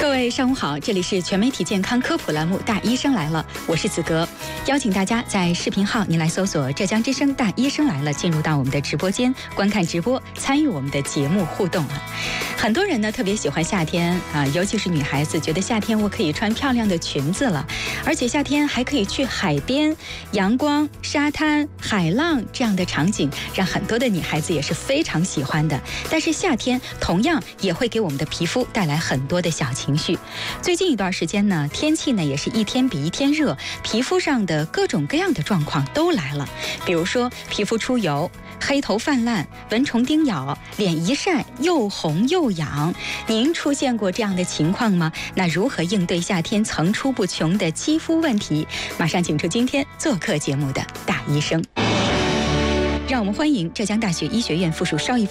各位上午好，这里是全媒体健康科普栏目《大医生来了》，我是子格，邀请大家在视频号您来搜索浙江之声大医生来了，进入到我们的直播间观看直播，参与我们的节目互动啊。很多人呢特别喜欢夏天啊，尤其是女孩子，觉得夏天我可以穿漂亮的裙子了，而且夏天还可以去海边，阳光、沙滩、海浪这样的场景，让很多的女孩子也是非常喜欢的。但是夏天同样也会给我们的皮肤带来很多的小情绪。最近一段时间呢，天气呢也是一天比一天热，皮肤上的各种各样的状况都来了，比如说皮肤出油、黑头泛滥、蚊虫叮咬、脸一晒又红又痒。您出现过这样的情况吗？那如何应对夏天层出不穷的肌肤问题？马上请出今天做客节目的大医生。让我们欢迎浙江大学医学院附属邵逸夫